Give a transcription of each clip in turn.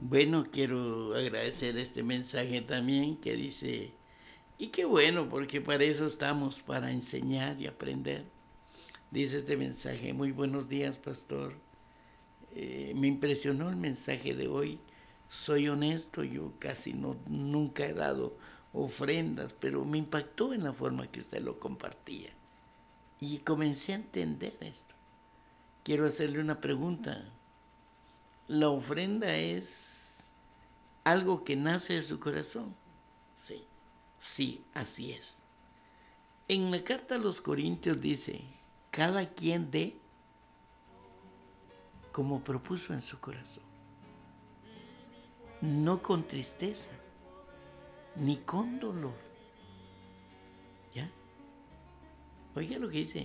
Bueno, quiero agradecer este mensaje también que dice, y qué bueno, porque para eso estamos, para enseñar y aprender. Dice este mensaje, muy buenos días, pastor. Me impresionó el mensaje de hoy. Soy honesto, yo casi nunca he dado ofrendas, pero me impactó en la forma que usted lo compartía. Y comencé a entender esto. Quiero hacerle una pregunta. ¿La ofrenda es algo que nace de su corazón? Sí, sí, así es. En la carta a los Corintios dice, cada quien dé como propuso en su corazón, no con tristeza, ni con dolor. ¿Ya? Oiga lo que dice.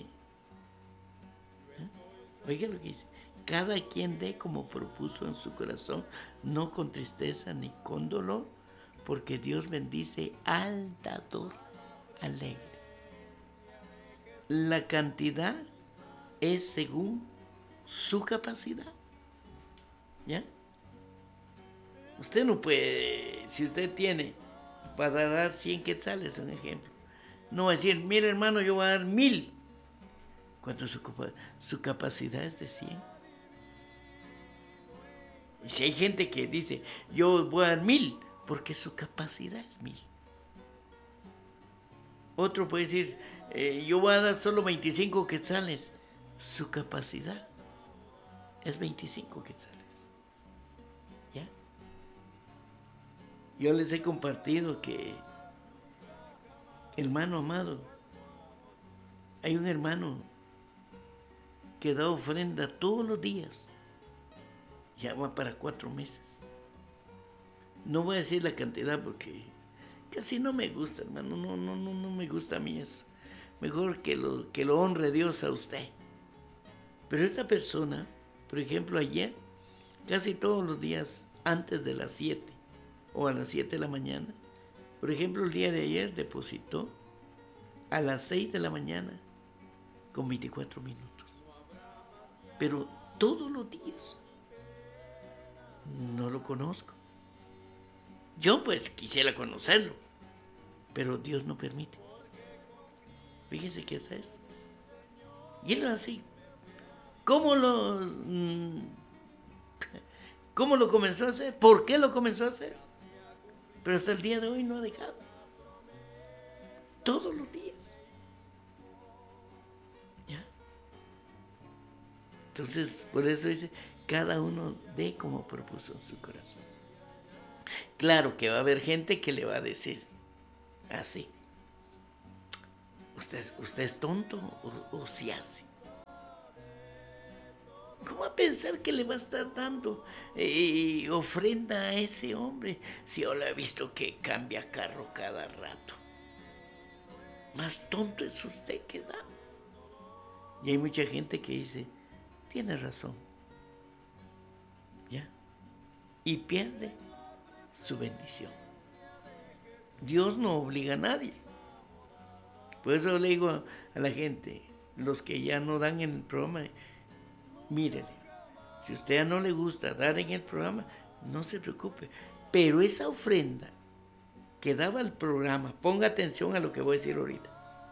Oiga lo que dice. Cada quien dé como propuso en su corazón, no con tristeza ni con dolor, porque Dios bendice al dador alegre. La cantidad es según su capacidad. ¿Ya? Usted no puede, si usted tiene para dar 100 quetzales, un ejemplo, no va a decir, mire hermano, yo voy a dar 1000, cuando su capacidad es de 100. Y si hay gente que dice, yo voy a dar 1000, porque su capacidad es 1000. Otro puede decir, yo voy a dar solo 25 quetzales, su capacidad es 25 quetzales. ¿Ya? Yo les he compartido que, hermano amado, hay un hermano que da ofrenda todos los días. Ya va para 4 meses. No voy a decir la cantidad porque casi no me gusta, hermano. No me gusta a mí eso. Mejor que lo honre Dios a usted. Pero esta persona, por ejemplo, ayer, casi todos los días antes de las 7 o a las 7 de la mañana, por ejemplo, el día de ayer depositó a las 6 de la mañana con 24 minutos. Pero todos los días. No lo conozco. Yo pues quisiera conocerlo, pero Dios no permite. Fíjese qué es eso. Y él lo hace. ¿Cómo lo, ¿Cómo lo comenzó a hacer? ¿Por qué lo comenzó a hacer? Pero hasta el día de hoy no ha dejado. Todos los días. ¿Ya? Entonces, por eso dice, cada uno dé como propuso en su corazón. Claro que va a haber gente que le va a decir así. ¿Usted es tonto o si hace? ¿Cómo va a pensar que le va a estar dando ofrenda a ese hombre si yo lo he visto que cambia carro cada rato? Más tonto es usted que da. Y hay mucha gente que dice, tiene razón, ¿ya? Y pierde su bendición. Dios no obliga a nadie. Por eso le digo a la gente, los que ya no dan en el programa, miren, si a usted ya no le gusta dar en el programa, no se preocupe. Pero esa ofrenda que daba el programa, ponga atención a lo que voy a decir ahorita.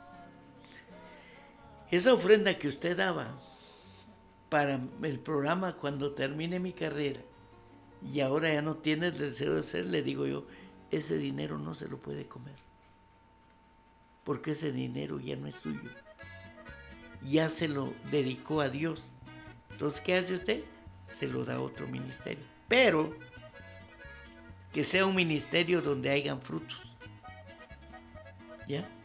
Esa ofrenda que usted daba para el programa cuando termine mi carrera y ahora ya no tiene el deseo de hacer, le digo yo, ese dinero no se lo puede comer. Porque ese dinero ya no es suyo. Ya se lo dedicó a Dios. Entonces, ¿qué hace usted? Se lo da a otro ministerio. Pero que sea un ministerio donde hayan frutos. ¿Ya?